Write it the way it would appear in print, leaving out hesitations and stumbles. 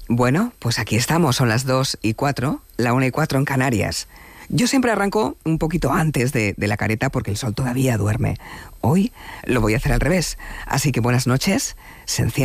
Bueno, pues aquí estamos, son las 2:04, la 1:04 en Canarias. Yo siempre arranco un poquito antes de la careta porque el sol todavía duerme. Hoy lo voy a hacer al revés. Así que buenas noches, se enciende